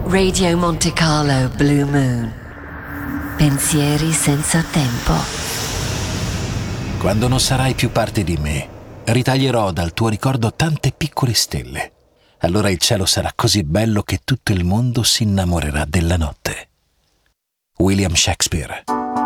Radio Monte Carlo Blue Moon. Pensieri senza tempo. Quando non sarai più parte di me, ritaglierò dal tuo ricordo tante piccole stelle. Allora il cielo sarà così bello che tutto il mondo si innamorerà della notte. William Shakespeare.